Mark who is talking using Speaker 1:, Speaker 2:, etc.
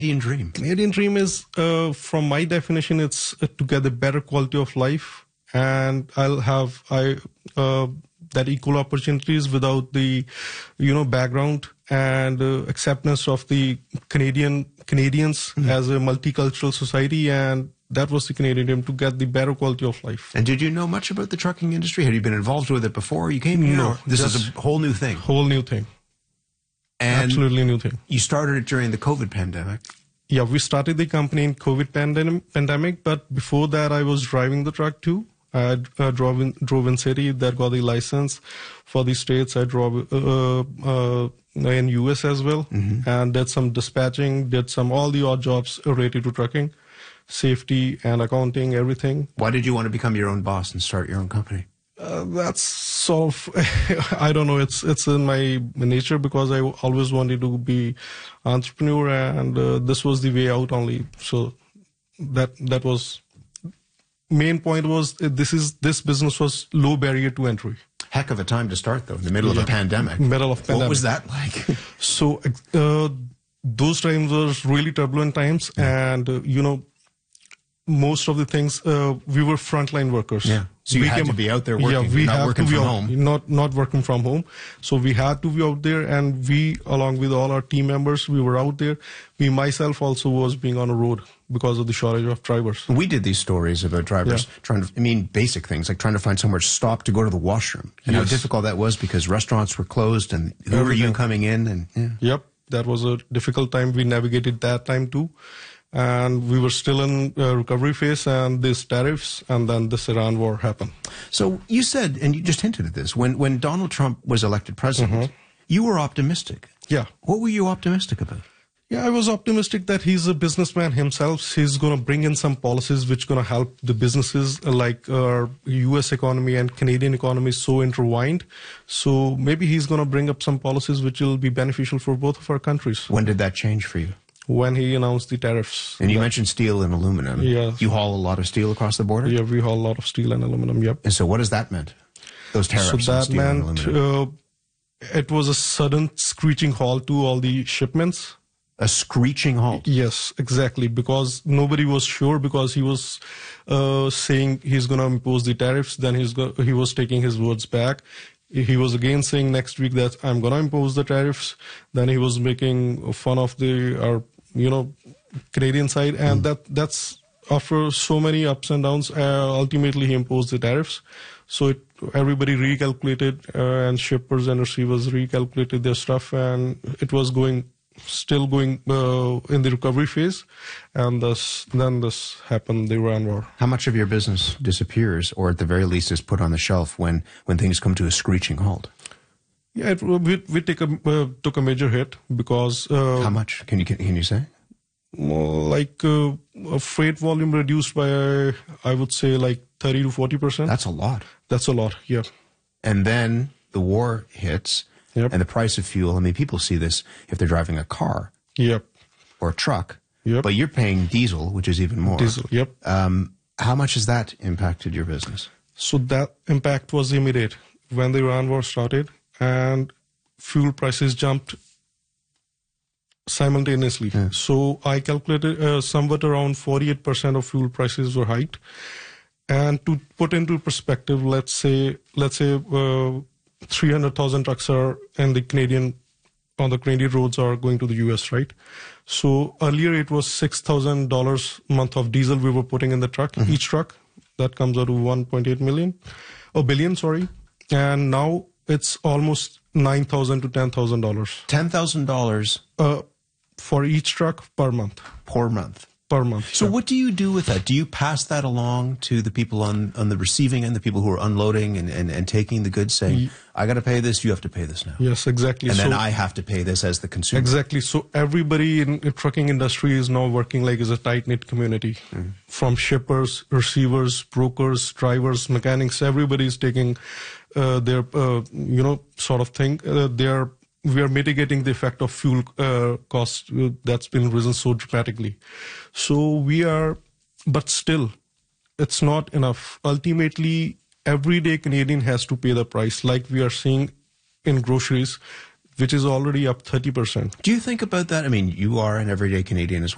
Speaker 1: Canadian dream?
Speaker 2: Canadian dream is, from my definition, it's to get a better quality of life, and I'll have that equal opportunities without the, background and acceptance of the Canadians as a multicultural society, and that was the Canadian dream, to get the better quality of life.
Speaker 1: And did you know much about the trucking industry? Had you been involved with it before you came here?
Speaker 2: No.
Speaker 1: This is a whole new thing.
Speaker 2: Whole new thing.
Speaker 1: And
Speaker 2: absolutely new thing.
Speaker 1: You started it during the COVID pandemic.
Speaker 2: Yeah, we started the company in COVID pandemic, but before that I was driving the truck too. I drove in city, that got the license for the states. I drove in US as well, and did some dispatching, did all the odd jobs related to trucking, safety and accounting, everything.
Speaker 1: Why did you want to become your own boss and start your own company?
Speaker 2: That's sort of, I don't know, it's in my nature, because I always wanted to be entrepreneur, and this was the way out only. So that was, main point was this business was low barrier to entry.
Speaker 1: Heck of a time to start, though, in the middle of a pandemic.
Speaker 2: Middle of pandemic.
Speaker 1: What was that like?
Speaker 2: So those times were really turbulent times, and most of the things, we were frontline workers.
Speaker 1: Yeah. So you had to be out there working, not working from home.
Speaker 2: Not working from home. So we had to be out there, and we, along with all our team members, we were out there. Me, myself also was being on the road because of the shortage of drivers.
Speaker 1: We did these stories about drivers trying to, basic things, like trying to find somewhere to stop to go to the washroom. And how difficult that was because restaurants were closed, and who were you coming in? And
Speaker 2: Yep, that was a difficult time. We navigated that time too. And we were still in recovery phase, and these tariffs, and then this Iran war happened.
Speaker 1: So you said, and you just hinted at this, when Donald Trump was elected president, you were optimistic.
Speaker 2: Yeah.
Speaker 1: What were you optimistic about?
Speaker 2: Yeah, I was optimistic that he's a businessman himself. He's going to bring in some policies which going to help the businesses, like our U.S. economy and Canadian economy is so intertwined. So maybe he's going to bring up some policies which will be beneficial for both of our countries.
Speaker 1: When did that change for you?
Speaker 2: When he announced the tariffs.
Speaker 1: And you mentioned steel and aluminum.
Speaker 2: Yeah.
Speaker 1: You haul a lot of steel across the border?
Speaker 2: Yeah, we haul a lot of steel and aluminum, yep.
Speaker 1: And so what does that mean? Those tariffs on steel and aluminum?
Speaker 2: So that meant it was a sudden screeching halt to all the shipments.
Speaker 1: A screeching halt?
Speaker 2: Yes, exactly, because nobody was sure, because he was saying he's going to impose the tariffs, then he was taking his words back. He was again saying next week that I'm going to impose the tariffs. Then he was making fun of our Canadian side, and that's after so many ups and downs. Ultimately, he imposed the tariffs. So everybody recalculated, and shippers and receivers recalculated their stuff, and it was still going in the recovery phase, and then this happened, the Iran war.
Speaker 1: How much of your business disappears, or at the very least is put on the shelf when things come to a screeching halt?
Speaker 2: Yeah, we took a major hit, because
Speaker 1: how much? Can you say?
Speaker 2: Like a freight volume reduced by, I would say, like 30 to 40%.
Speaker 1: That's a lot.
Speaker 2: That's a lot, yeah.
Speaker 1: And then the war hits.
Speaker 2: Yep.
Speaker 1: And the price of fuel, people see this if they're driving a car or a truck, but you're paying diesel, which is even more.
Speaker 2: Diesel, yep.
Speaker 1: How much has that impacted your business?
Speaker 2: So that impact was immediate when the Iran war started, and fuel prices jumped simultaneously. Yeah. So I calculated somewhat around 48% of fuel prices were hiked. And to put into perspective, let's say 300,000 trucks are on the Canadian roads are going to the US, right? So earlier it was $6,000 a month of diesel we were putting in the truck, each truck. That comes out to 1.8 billion, sorry. And now it's almost $9,000 to $10,000.
Speaker 1: $10,000
Speaker 2: for each truck per month.
Speaker 1: Per month.
Speaker 2: Per month.
Speaker 1: So what do you do with that? Do you pass that along to the people on the receiving end, the people who are unloading and taking the goods, saying, I got to pay this, you have to pay this now?
Speaker 2: Yes, exactly.
Speaker 1: And then I have to pay this as the consumer.
Speaker 2: Exactly. So everybody in the trucking industry is now working like as a tight-knit community. From shippers, receivers, brokers, drivers, mechanics, everybody is taking their, sort of thing. We are mitigating the effect of fuel costs that's been risen so dramatically. So but still, it's not enough. Ultimately, everyday Canadian has to pay the price, like we are seeing in groceries, which is already up 30%.
Speaker 1: Do you think about that? You are an everyday Canadian as well.